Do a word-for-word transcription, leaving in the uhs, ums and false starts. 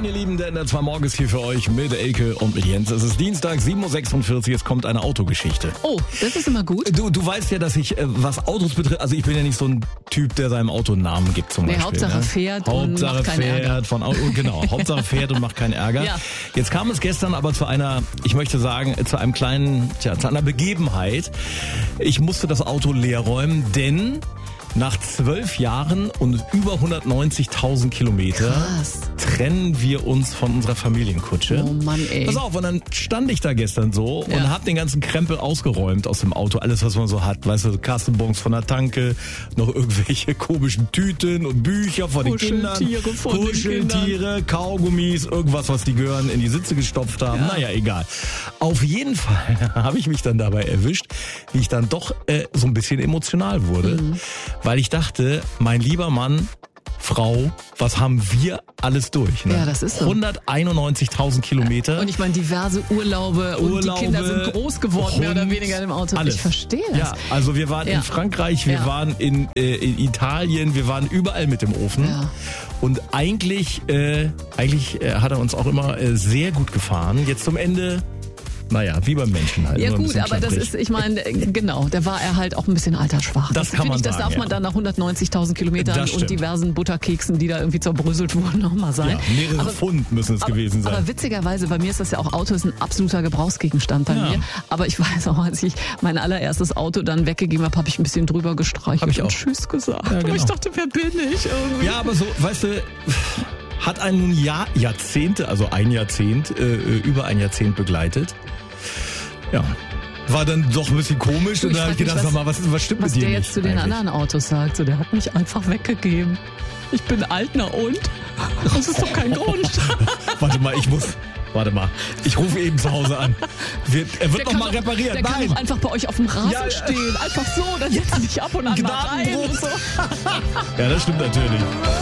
Moin, ihr Lieben, der N R zwei Morgen ist hier für euch mit Elke und mit Jens. Es ist Dienstag, sieben Uhr sechsundvierzig, es kommt eine Autogeschichte. Oh, das ist immer gut. Du, du weißt ja, dass ich, äh, was Autos betrifft, also ich bin ja nicht so ein Typ, der seinem Auto einen Namen gibt zum Nee, Beispiel. Hauptsache ne? fährt Hauptsache und macht keinen fährt Ärger. von Auto, genau, Hauptsache fährt und macht keinen Ärger. Ja. Jetzt kam es gestern aber zu einer, ich möchte sagen, zu einem kleinen, tja, zu einer Begebenheit. Ich musste das Auto leer räumen, denn nach zwölf Jahren und über hundertneunzigtausend Kilometer Krass. trennen wir uns von unserer Familienkutsche. Oh Mann, ey. Pass auf, und dann stand ich da gestern so Ja. und hab den ganzen Krempel ausgeräumt aus dem Auto. Alles, was man so hat. Weißt du, Kassenbons von der Tanke, noch irgendwelche komischen Tüten und Bücher von den Kindern. Kuscheltiere von den Kuscheltiere, Kaugummis, irgendwas, was die Gehören in die Sitze gestopft haben. Ja. Naja, egal. Auf jeden Fall habe ich mich dann dabei erwischt, wie ich dann doch äh, so ein bisschen emotional wurde. Mhm. Weil ich dachte, mein lieber Mann, Frau, was haben wir alles durch? Ne? Ja, das ist so. hunderteinundneunzigtausend Kilometer. Und ich meine, diverse Urlaube, und Urlaube, die Kinder sind groß geworden, mehr oder Hund, weniger im Auto. alles. Ich verstehe das. Ja, also wir waren Ja. in Frankreich, wir Ja. waren in, äh, in Italien, wir waren überall mit dem Ofen. Ja. Und eigentlich, äh, eigentlich äh, hat er uns auch immer äh, sehr gut gefahren. Jetzt zum Ende, naja, wie beim Menschen halt. Ja immer ein gut, bisschen aber das klapprig. ist, ich meine, genau, da war er halt auch ein bisschen altersschwach. Das kann finde man ich, das sagen, darf ja. man dann nach hundertneunzigtausend Kilometern Das und stimmt. diversen Butterkeksen, die da irgendwie zerbröselt wurden, nochmal sein. Ja, mehrere aber, Pfund müssen es aber, gewesen sein. aber witzigerweise, bei mir ist das ja auch, Auto ist ein absoluter Gebrauchsgegenstand bei Ja. mir. Aber ich weiß auch, als ich mein allererstes Auto dann weggegeben habe, habe ich ein bisschen drüber gestreichelt Hab ich und auch. Tschüss gesagt. Ja, Aber genau. ich dachte, wer bin ich irgendwie? Ja, aber so, weißt du, hat einen nun Jahr, Jahrzehnte, also ein Jahrzehnt, äh, über ein Jahrzehnt begleitet. Ja. War dann doch ein bisschen komisch Du, und ich da habe ich frag mich, gedacht, sag was- mal, was, was stimmt Was mit dir der nicht jetzt zu den eigentlich? anderen Autos sagt, so, der hat mich einfach weggegeben. Ich bin alt, na und? Das ist doch kein Grund. Warte mal, ich muss, warte mal, ich rufe eben zu Hause an. Wir, er wird Der noch kann mal doch- repariert. Der kann Nein. doch einfach bei euch auf dem Rasen Ja, ja. stehen. Einfach so, dann setzt er sich ab und an mal rein. Gnadenbruch. Und so. Ja, das stimmt natürlich.